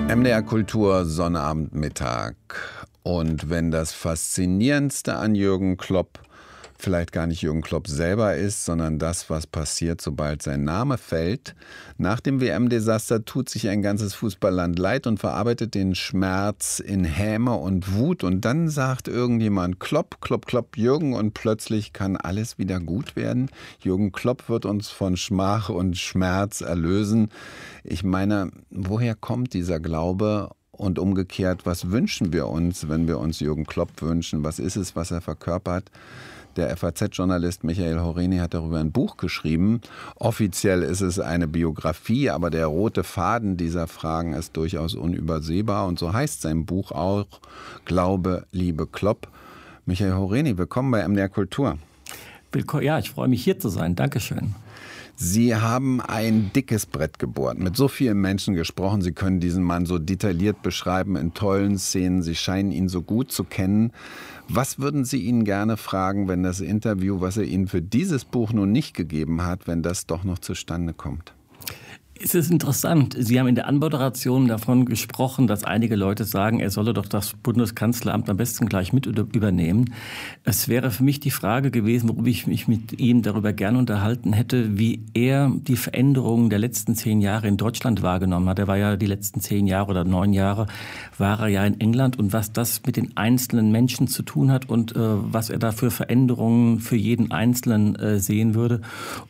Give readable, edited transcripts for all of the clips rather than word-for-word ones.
MDR Kultur, Sonnabendmittag. Und wenn das Faszinierendste an Jürgen Klopp vielleicht gar nicht Jürgen Klopp selber ist, sondern das, was passiert, sobald sein Name fällt. Nach dem WM-Desaster tut sich ein ganzes Fußballland leid und verarbeitet den Schmerz in Häme und Wut. Und dann sagt irgendjemand Klopp, Klopp, Klopp, Jürgen, und plötzlich kann alles wieder gut werden. Jürgen Klopp wird uns von Schmach und Schmerz erlösen. Ich meine, woher kommt dieser Glaube? Und umgekehrt, was wünschen wir uns, wenn wir uns Jürgen Klopp wünschen? Was ist es, was er verkörpert? Der FAZ-Journalist Michael Horeni hat darüber ein Buch geschrieben. Offiziell ist es eine Biografie, aber der rote Faden dieser Fragen ist durchaus unübersehbar. Und so heißt sein Buch auch Glaube, Liebe, Klopp. Michael Horeni, willkommen bei MDR Kultur. Ja, ich freue mich, hier zu sein. Dankeschön. Sie haben ein dickes Brett gebohrt, mit so vielen Menschen gesprochen. Sie können diesen Mann so detailliert beschreiben in tollen Szenen. Sie scheinen ihn so gut zu kennen. Was würden Sie ihn gerne fragen, wenn das Interview, was er Ihnen für dieses Buch nun nicht gegeben hat, wenn das doch noch zustande kommt? Es ist interessant. Sie haben in der Anmoderation davon gesprochen, dass einige Leute sagen, er solle doch das Bundeskanzleramt am besten gleich mit übernehmen. Es wäre für mich die Frage gewesen, worüber ich mich mit ihm darüber gerne unterhalten hätte, wie er die Veränderungen der letzten 10 Jahre in Deutschland wahrgenommen hat. Er war ja die letzten 10 Jahre oder 9 Jahre, war er ja in England, und was das mit den einzelnen Menschen zu tun hat und was er da für Veränderungen für jeden Einzelnen sehen würde,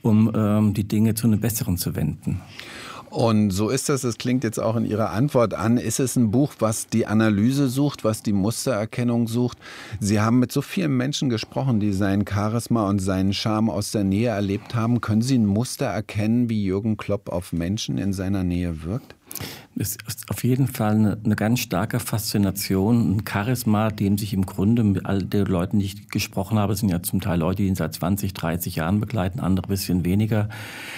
um die Dinge zu einem Besseren zu wenden. Und so ist das, es klingt jetzt auch in Ihrer Antwort an, ist es ein Buch, was die Analyse sucht, was die Mustererkennung sucht? Sie haben mit so vielen Menschen gesprochen, die sein Charisma und seinen Charme aus der Nähe erlebt haben. Können Sie ein Muster erkennen, wie Jürgen Klopp auf Menschen in seiner Nähe wirkt? Es ist auf jeden Fall eine ganz starke Faszination, ein Charisma, dem sich im Grunde mit all den Leuten, die ich gesprochen habe, sind ja zum Teil Leute, die ihn seit 20, 30 Jahren begleiten, andere ein bisschen weniger,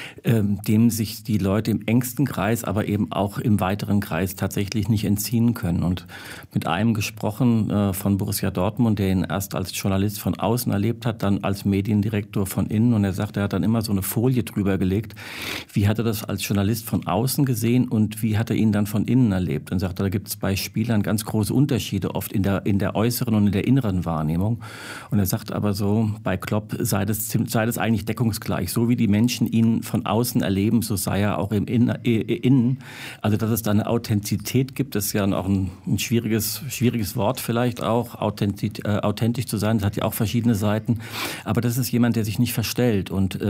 dem sich die Leute im engsten Kreis, aber eben auch im weiteren Kreis tatsächlich nicht entziehen können. Und mit einem gesprochen von Borussia Dortmund, der ihn erst als Journalist von außen erlebt hat, dann als Mediendirektor von innen. Und er sagt, er hat dann immer so eine Folie drüber gelegt. Wie hat er das als Journalist von außen gesehen und wie hat er ihn dann von innen erlebt? Und sagt, da gibt es bei Spielern ganz große Unterschiede, oft in der äußeren und in der inneren Wahrnehmung. Und er sagt aber so, bei Klopp sei das eigentlich deckungsgleich. So wie die Menschen ihn von außen erleben, so sei er auch im Innen. Also dass es da eine Authentizität gibt, ist ja auch ein schwieriges Wort vielleicht auch, authentisch zu sein. Das hat ja auch verschiedene Seiten. Aber das ist jemand, der sich nicht verstellt und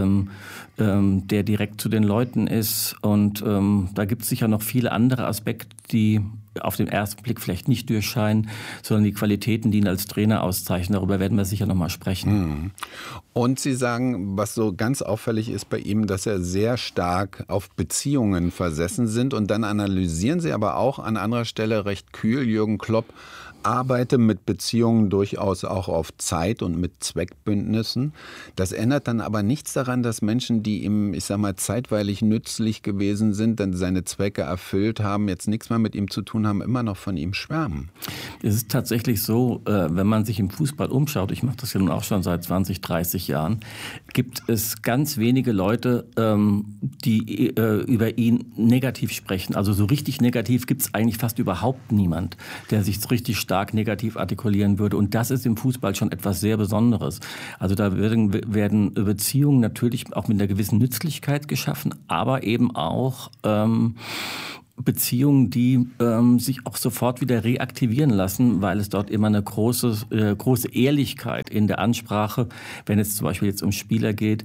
der direkt zu den Leuten ist. Und da gibt es sicher noch viele andere Aspekte, die auf den ersten Blick vielleicht nicht durchscheinen, sondern die Qualitäten, die ihn als Trainer auszeichnen. Darüber werden wir sicher noch mal sprechen. Und Sie sagen, was so ganz auffällig ist bei ihm, dass er sehr stark auf Beziehungen versessen sind. Und dann analysieren Sie aber auch an anderer Stelle recht kühl, Jürgen Klopp arbeite mit Beziehungen durchaus auch auf Zeit und mit Zweckbündnissen. Das ändert dann aber nichts daran, dass Menschen, die ihm, ich sag mal, zeitweilig nützlich gewesen sind, dann seine Zwecke erfüllt haben, jetzt nichts mehr mit ihm zu tun haben, immer noch von ihm schwärmen. Es ist tatsächlich so, wenn man sich im Fußball umschaut, ich mache das ja nun auch schon seit 20, 30 Jahren, gibt es ganz wenige Leute, die über ihn negativ sprechen. Also so richtig negativ gibt es eigentlich fast überhaupt niemand, der sich so richtig stark negativ artikulieren würde. Und das ist im Fußball schon etwas sehr Besonderes. Also da werden Beziehungen natürlich auch mit einer gewissen Nützlichkeit geschaffen, aber eben auch Beziehungen, die sich auch sofort wieder reaktivieren lassen, weil es dort immer eine große Ehrlichkeit in der Ansprache, wenn es zum Beispiel jetzt um Spieler geht,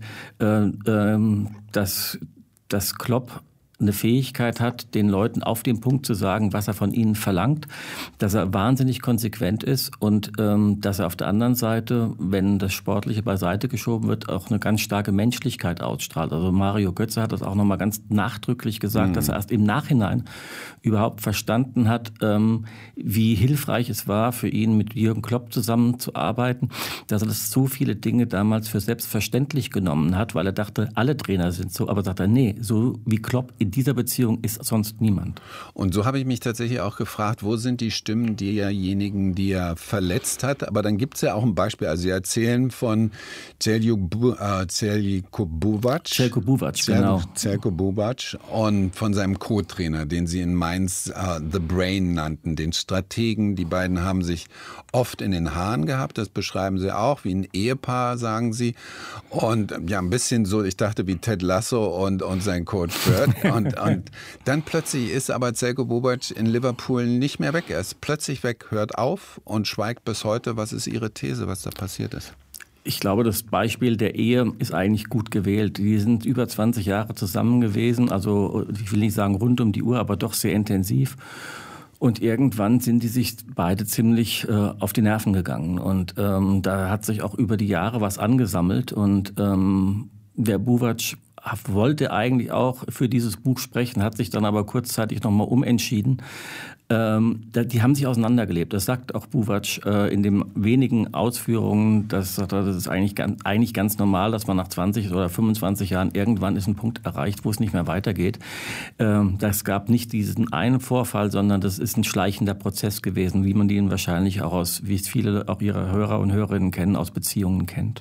dass Klopp eine Fähigkeit hat, den Leuten auf den Punkt zu sagen, was er von ihnen verlangt, dass er wahnsinnig konsequent ist und dass er auf der anderen Seite, wenn das Sportliche beiseite geschoben wird, auch eine ganz starke Menschlichkeit ausstrahlt. Also Mario Götze hat das auch nochmal ganz nachdrücklich gesagt, dass er erst im Nachhinein überhaupt verstanden hat, wie hilfreich es war für ihn, mit Jürgen Klopp zusammenzuarbeiten, dass er das so viele Dinge damals für selbstverständlich genommen hat, weil er dachte, alle Trainer sind so, aber sagt er, nee, so wie Klopp in dieser Beziehung ist sonst niemand. Und so habe ich mich tatsächlich auch gefragt, wo sind die Stimmen derjenigen, die er verletzt hat? Aber dann gibt es ja auch ein Beispiel. Also Sie erzählen von Zeljko Bubac. Genau. Zeljko Bubac und von seinem Co-Trainer, den Sie in Mainz The Brain nannten, den Strategen. Die beiden haben sich oft in den Haaren gehabt. Das beschreiben Sie auch, wie ein Ehepaar, sagen Sie. Und ja, ein bisschen so, ich dachte, wie Ted Lasso und sein Coach Bird. Und dann plötzlich ist aber Zeljko Bubac in Liverpool nicht mehr weg. Er ist plötzlich weg, hört auf und schweigt bis heute. Was ist Ihre These, was da passiert ist? Ich glaube, das Beispiel der Ehe ist eigentlich gut gewählt. Die sind über 20 Jahre zusammen gewesen. Also ich will nicht sagen rund um die Uhr, aber doch sehr intensiv. Und irgendwann sind die sich beide ziemlich auf die Nerven gegangen. Und da hat sich auch über die Jahre was angesammelt. Und der Bubac wollte eigentlich auch für dieses Buch sprechen, hat sich dann aber kurzzeitig nochmal umentschieden. Die haben sich auseinandergelebt. Das sagt auch Bubac in den wenigen Ausführungen. Das ist eigentlich ganz normal, dass man nach 20 oder 25 Jahren irgendwann ist ein Punkt erreicht, wo es nicht mehr weitergeht. Das gab nicht diesen einen Vorfall, sondern das ist ein schleichender Prozess gewesen, wie man den wahrscheinlich auch wie es viele auch ihre Hörer und Hörerinnen kennen, aus Beziehungen kennt.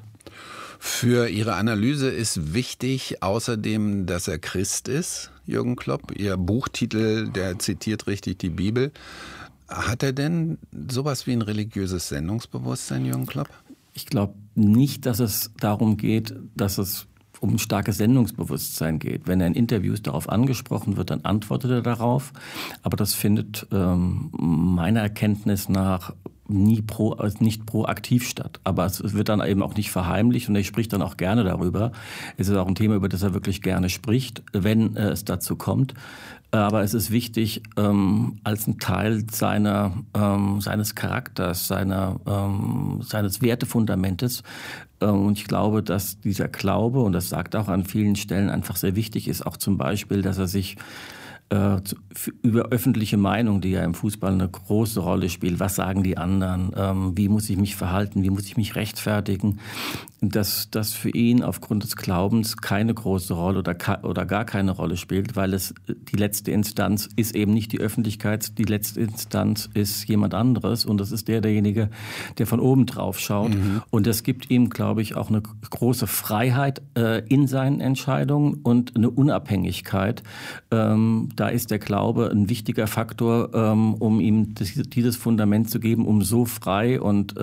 Für Ihre Analyse ist wichtig außerdem, dass er Christ ist, Jürgen Klopp. Ihr Buchtitel, der zitiert richtig die Bibel. Hat er denn sowas wie ein religiöses Sendungsbewusstsein, Jürgen Klopp? Ich glaube nicht, dass es darum geht, dass es um ein starkes Sendungsbewusstsein geht. Wenn er in Interviews darauf angesprochen wird, dann antwortet er darauf. Aber das findet meiner Erkenntnis nach nicht proaktiv statt. Aber es wird dann eben auch nicht verheimlicht und er spricht dann auch gerne darüber. Es ist auch ein Thema, über das er wirklich gerne spricht, wenn es dazu kommt. Aber es ist wichtig, als ein Teil seines Charakters, seines Wertefundamentes. Und ich glaube, dass dieser Glaube, und das sagt er auch an vielen Stellen, einfach sehr wichtig ist. Auch zum Beispiel, dass er sich über öffentliche Meinung, die ja im Fußball eine große Rolle spielt. Was sagen die anderen? Wie muss ich mich verhalten? Wie muss ich mich rechtfertigen? Dass das für ihn aufgrund des Glaubens keine große Rolle oder gar keine Rolle spielt, weil die letzte Instanz ist eben nicht die Öffentlichkeit, die letzte Instanz ist jemand anderes und das ist derjenige, der von oben drauf schaut. Und das gibt ihm, glaube ich, auch eine große Freiheit in seinen Entscheidungen und eine Unabhängigkeit. Da ist der Glaube ein wichtiger Faktor, um ihm dieses Fundament zu geben, um so frei und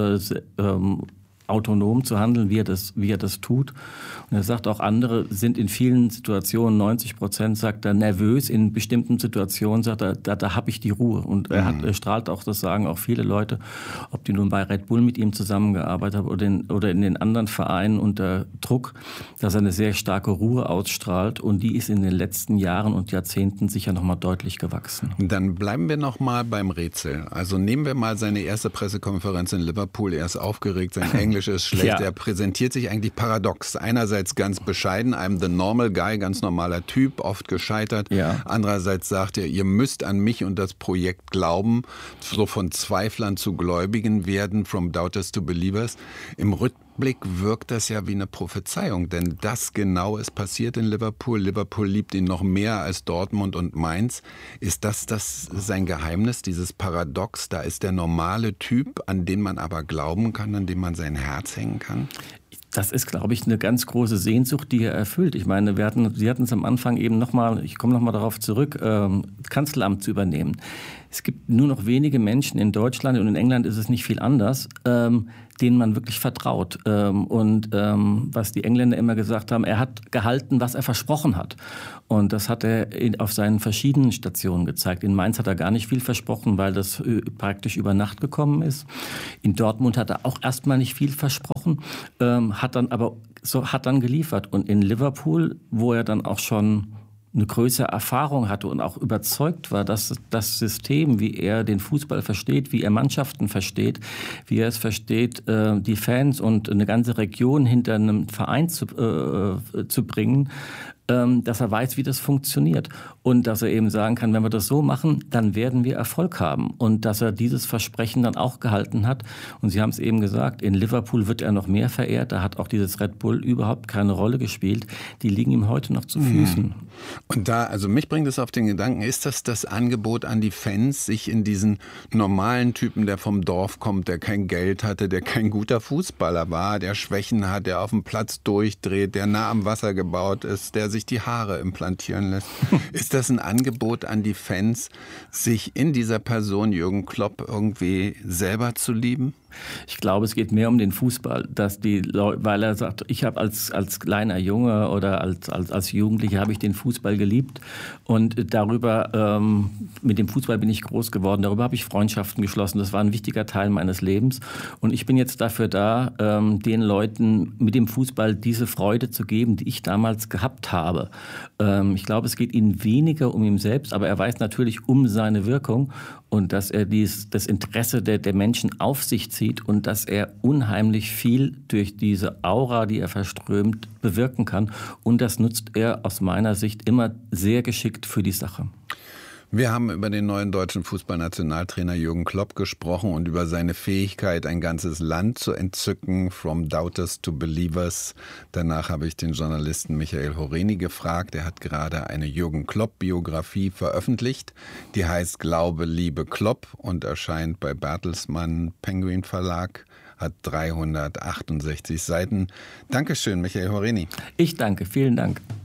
autonom zu handeln, wie er das tut. Und er sagt auch, andere sind in vielen Situationen, 90%, sagt er, nervös. In bestimmten Situationen sagt er, da habe ich die Ruhe. Und er strahlt auch, das sagen auch viele Leute, ob die nun bei Red Bull mit ihm zusammengearbeitet haben oder in den anderen Vereinen unter Druck, dass er eine sehr starke Ruhe ausstrahlt. Und die ist in den letzten Jahren und Jahrzehnten sicher noch mal deutlich gewachsen. Dann bleiben wir noch mal beim Rätsel. Also nehmen wir mal seine erste Pressekonferenz in Liverpool. Er ist aufgeregt, sein Englisch ist schlecht. Ja. Er präsentiert sich eigentlich paradox. Einerseits ganz bescheiden, I'm the normal guy, ganz normaler Typ, oft gescheitert. Ja. Andererseits sagt er, ihr müsst an mich und das Projekt glauben. So von Zweiflern zu Gläubigen werden, from doubters to believers. Im Rückblick wirkt das ja wie eine Prophezeiung, denn das genau ist passiert in Liverpool. Liverpool liebt ihn noch mehr als Dortmund und Mainz. Ist das sein Geheimnis, dieses Paradox? Da ist der normale Typ, an den man aber glauben kann, an dem man sein Herz hängen kann? Das ist, glaube ich, eine ganz große Sehnsucht, die er erfüllt. Ich meine, Sie hatten es am Anfang eben nochmal, ich komme nochmal darauf zurück, Kanzleramt zu übernehmen. Es gibt nur noch wenige Menschen in Deutschland und in England ist es nicht viel anders, denen man wirklich vertraut. Was die Engländer immer gesagt haben, er hat gehalten, was er versprochen hat. Und das hat er auf seinen verschiedenen Stationen gezeigt. In Mainz hat er gar nicht viel versprochen, weil das praktisch über Nacht gekommen ist. In Dortmund hat er auch erstmal nicht viel versprochen, hat dann geliefert. Und in Liverpool, wo er dann auch schon eine größere Erfahrung hatte und auch überzeugt war, dass das System, wie er den Fußball versteht, wie er Mannschaften versteht, wie er es versteht, die Fans und eine ganze Region hinter einem Verein zu bringen, dass er weiß, wie das funktioniert und dass er eben sagen kann, wenn wir das so machen, dann werden wir Erfolg haben und dass er dieses Versprechen dann auch gehalten hat. Und Sie haben es eben gesagt, in Liverpool wird er noch mehr verehrt, da hat auch dieses Red Bull überhaupt keine Rolle gespielt. Die liegen ihm heute noch zu Füßen. Und da, also mich bringt es auf den Gedanken, ist das Angebot an die Fans, sich in diesen normalen Typen, der vom Dorf kommt, der kein Geld hatte, der kein guter Fußballer war, der Schwächen hat, der auf dem Platz durchdreht, der nah am Wasser gebaut ist, der sich die Haare implantieren lässt. Ist das ein Angebot an die Fans, sich in dieser Person Jürgen Klopp irgendwie selber zu lieben? Ich glaube, es geht mehr um den Fußball, dass die Leute, weil er sagt, ich habe als kleiner Junge oder als Jugendlicher habe ich den Fußball geliebt und darüber, mit dem Fußball bin ich groß geworden, darüber habe ich Freundschaften geschlossen, das war ein wichtiger Teil meines Lebens und ich bin jetzt dafür da, den Leuten mit dem Fußball diese Freude zu geben, die ich damals gehabt habe. Ich glaube, es geht ihnen weniger um ihn selbst, aber er weiß natürlich um seine Wirkung und dass er das Interesse der Menschen auf sich zieht und dass er unheimlich viel durch diese Aura, die er verströmt, bewirken kann. Und das nutzt er aus meiner Sicht immer sehr geschickt für die Sache. Wir haben über den neuen deutschen Fußballnationaltrainer Jürgen Klopp gesprochen und über seine Fähigkeit, ein ganzes Land zu entzücken, from doubters to believers. Danach habe ich den Journalisten Michael Horeni gefragt. Er hat gerade eine Jürgen Klopp-Biografie veröffentlicht. Die heißt Glaube, Liebe, Klopp und erscheint bei Bertelsmann Penguin Verlag. Hat 368 Seiten. Dankeschön, Michael Horeni. Ich danke, vielen Dank.